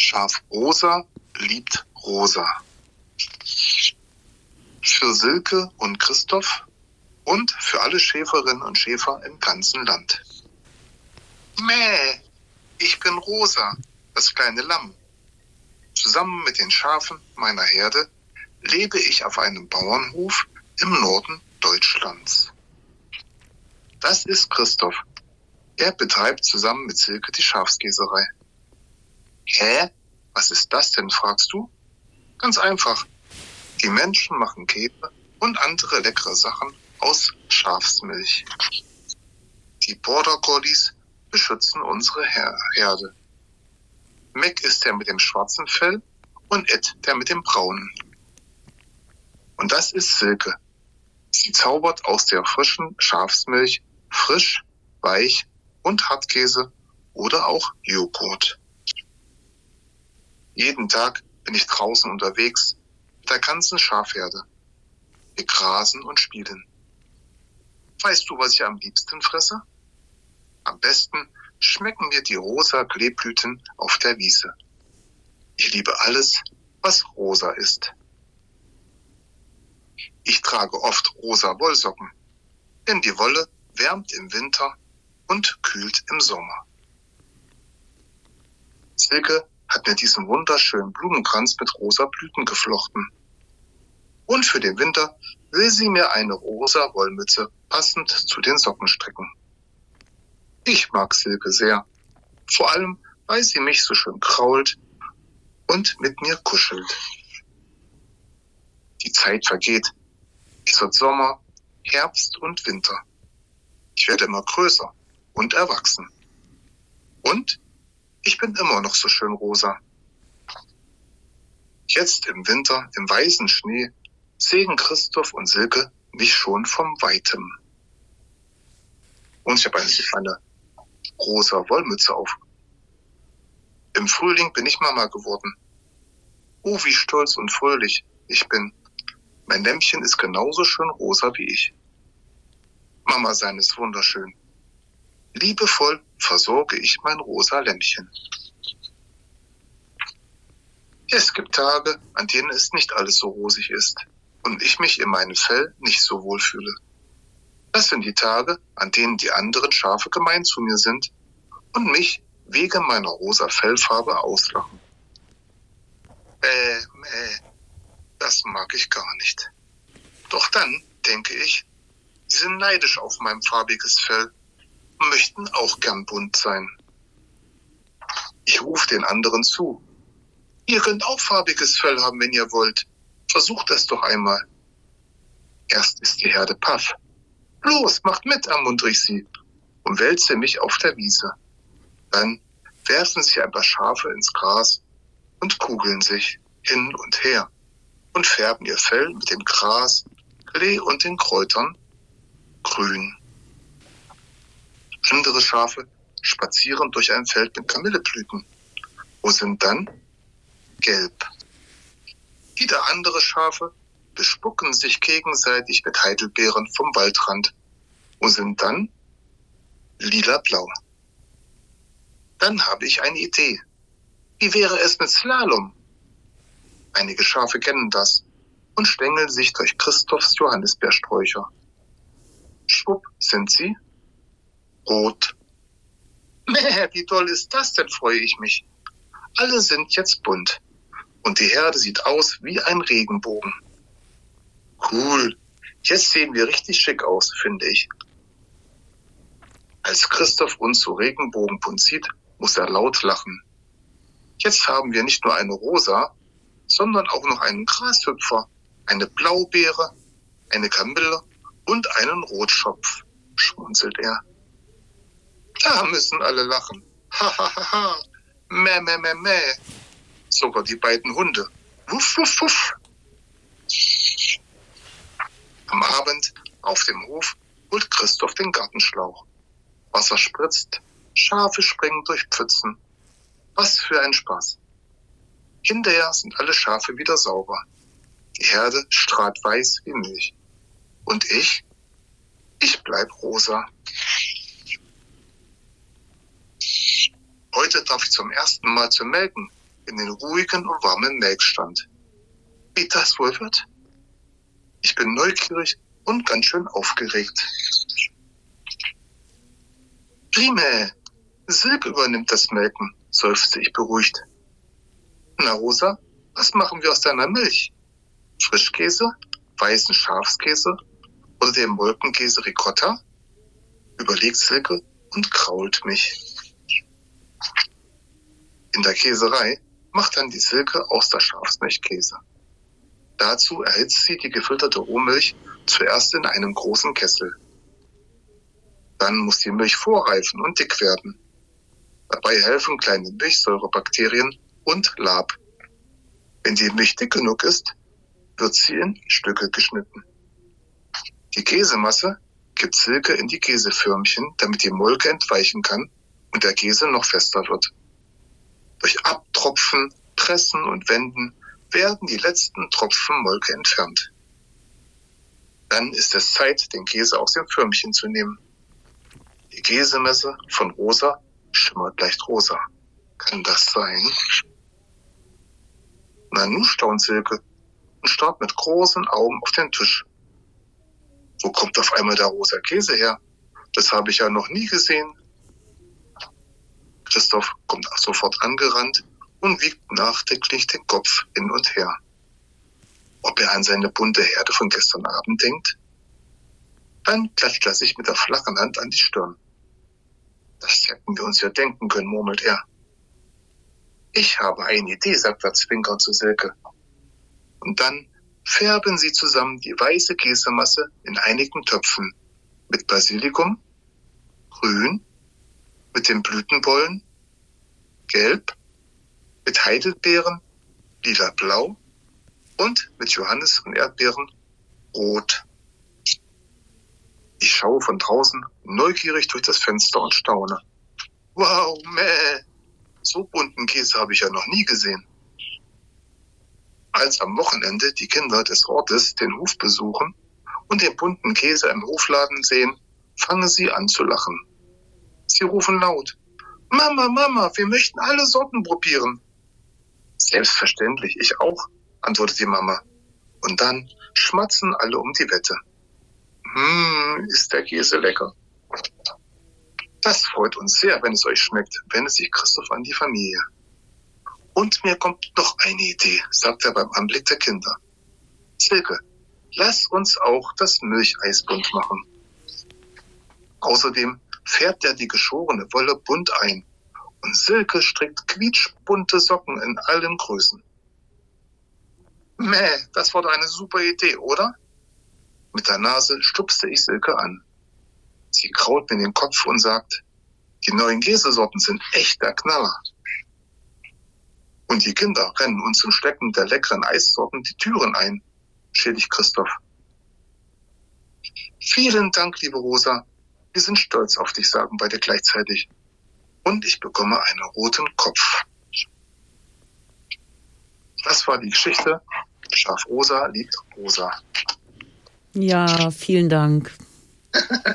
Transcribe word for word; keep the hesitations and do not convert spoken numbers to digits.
Schaf Rosa liebt Rosa. Für Silke und Christoph und für alle Schäferinnen und Schäfer im ganzen Land. Mäh, ich bin Rosa, das kleine Lamm. Zusammen mit den Schafen meiner Herde lebe ich auf einem Bauernhof im Norden Deutschlands. Das ist Christoph. Er betreibt zusammen mit Silke die Schafskäserei. Hä? Was ist das denn, fragst du? Ganz einfach. Die Menschen machen Käse und andere leckere Sachen aus Schafsmilch. Die Border Collies beschützen unsere Her- Herde. Mac ist der mit dem schwarzen Fell und Ed der mit dem braunen. Und das ist Silke. Sie zaubert aus der frischen Schafsmilch frisch, weich und Hartkäse oder auch Joghurt. Jeden Tag bin ich draußen unterwegs mit der ganzen Schafherde. Wir grasen und spielen. Weißt du, was ich am liebsten fresse? Am besten schmecken mir die rosa Kleeblüten auf der Wiese. Ich liebe alles, was rosa ist. Ich trage oft rosa Wollsocken, denn die Wolle wärmt im Winter und kühlt im Sommer. Silke hat mir diesen wunderschönen Blumenkranz mit rosa Blüten geflochten. Und für den Winter will sie mir eine rosa Wollmütze passend zu den Socken stricken. Ich mag Silke sehr, vor allem, weil sie mich so schön krault und mit mir kuschelt. Die Zeit vergeht. Es wird Sommer, Herbst und Winter. Ich werde immer größer und erwachsen. Und ich bin immer noch so schön rosa. Jetzt im Winter, im weißen Schnee, sehen Christoph und Silke mich schon vom Weitem. Und ich habe eine, eine rosa Wollmütze auf. Im Frühling bin ich Mama geworden. Oh, wie stolz und fröhlich ich bin. Mein Lämmchen ist genauso schön rosa wie ich. Mama sein ist wunderschön. Liebevoll versorge ich mein rosa Lämmchen. Es gibt Tage, an denen es nicht alles so rosig ist und ich mich in meinem Fell nicht so wohl fühle. Das sind die Tage, an denen die anderen Schafe gemein zu mir sind und mich wegen meiner rosa Fellfarbe auslachen. Äh, äh, das mag ich gar nicht. Doch dann denke ich, sie sind neidisch auf mein farbiges Fell und möchten auch gern bunt sein. Ich rufe den anderen zu. Ihr könnt auch farbiges Fell haben, wenn ihr wollt. Versucht das doch einmal. Erst ist die Herde paff. Los, macht mit, ermuntere ich sie und wälze mich auf der Wiese. Dann werfen sich ein paar Schafe ins Gras und kugeln sich hin und her und färben ihr Fell mit dem Gras, Klee und den Kräutern grün. Andere Schafe spazieren durch ein Feld mit Kamilleblüten. Wo sind dann? Gelb. Wieder andere Schafe bespucken sich gegenseitig mit Heidelbeeren vom Waldrand. Wo sind dann? Lila-blau. Dann habe ich eine Idee. Wie wäre es mit Slalom? Einige Schafe kennen das und schlängeln sich durch Christophs Johannisbeersträucher. Schwupp sind sie rot. Mäh, wie toll ist das denn, freue ich mich. Alle sind jetzt bunt und die Herde sieht aus wie ein Regenbogen. Cool, jetzt sehen wir richtig schick aus, finde ich. Als Christoph uns so regenbogenbunt sieht, muss er laut lachen. Jetzt haben wir nicht nur eine Rosa, sondern auch noch einen Grashüpfer, eine Blaubeere, eine Kamille und einen Rotschopf, schmunzelt er. Da müssen alle lachen. Ha, ha, ha, ha. Mäh, mäh, mäh, mäh. Sogar die beiden Hunde. Wuff, wuff, wuff. Am Abend auf dem Hof holt Christoph den Gartenschlauch. Wasser spritzt, Schafe springen durch Pfützen. Was für ein Spaß. Hinterher sind alle Schafe wieder sauber. Die Herde strahlt weiß wie Milch. Und ich? Ich bleib rosa. Heute darf ich zum ersten Mal zum Melken in den ruhigen und warmen Melkstand. Wie das wohl wird? Ich bin neugierig und ganz schön aufgeregt. Prime, Silke übernimmt das Melken, seufzte ich beruhigt. Na Rosa, was machen wir aus deiner Milch? Frischkäse, weißen Schafskäse oder den Molkenkäse Ricotta? Überlegt Silke und krault mich. In der Käserei macht dann die Silke aus der Schafsmilch Käse. Dazu erhitzt sie die gefilterte Rohmilch zuerst in einem großen Kessel. Dann muss die Milch vorreifen und dick werden. Dabei helfen kleine Milchsäurebakterien und Lab. Wenn die Milch dick genug ist, wird sie in Stücke geschnitten. Die Käsemasse gibt Silke in die Käseförmchen, damit die Molke entweichen kann und der Käse noch fester wird. Durch Abtropfen, Pressen und Wenden werden die letzten Tropfen Molke entfernt. Dann ist es Zeit, den Käse aus dem Förmchen zu nehmen. Die Käsemesse von Rosa schimmert leicht rosa. Kann das sein? Na, nun staunt Silke und starrt mit großen Augen auf den Tisch. Wo kommt auf einmal der rosa Käse her? Das habe ich ja noch nie gesehen. Christoph kommt sofort angerannt und wiegt nachdenklich den Kopf hin und her. Ob er an seine bunte Herde von gestern Abend denkt? Dann klatscht er sich mit der flachen Hand an die Stirn. Das hätten wir uns ja denken können, murmelt er. Ich habe eine Idee, sagt er zwinkernd zu Silke. Und dann färben sie zusammen die weiße Käsemasse in einigen Töpfen mit Basilikum, grün, mit den Blütenbollen, gelb, mit Heidelbeeren, lila-blau und mit Johannis und Erdbeeren rot. Ich schaue von draußen neugierig durch das Fenster und staune. Wow, meh, so bunten Käse habe ich ja noch nie gesehen. Als am Wochenende die Kinder des Ortes den Hof besuchen und den bunten Käse im Hofladen sehen, fangen sie an zu lachen. Sie rufen laut: Mama, Mama, wir möchten alle Sorten probieren. Selbstverständlich, ich auch, antwortet die Mama. Und dann schmatzen alle um die Wette. Hm, ist der Käse lecker. Das freut uns sehr, wenn es euch schmeckt, wendet sich Christoph an die Familie. Und mir kommt noch eine Idee, sagt er beim Anblick der Kinder. Silke, lass uns auch das Milcheis bunt machen. Außerdem färbt er die geschorene Wolle bunt ein und Silke strickt quietschbunte Socken in allen Größen. Mäh, das war doch eine super Idee, oder? Mit der Nase stupste ich Silke an. Sie kraut mir den Kopf und sagt, die neuen Käsesorten sind echt der Knaller. Und die Kinder rennen uns zum Schlecken der leckeren Eissorten die Türen ein, schädigt Christoph. Vielen Dank, liebe Rosa. Wir sind stolz auf dich, sagen beide gleichzeitig. Und ich bekomme einen roten Kopf. Das war die Geschichte. Schaf Rosa liebt Rosa. Ja, vielen Dank.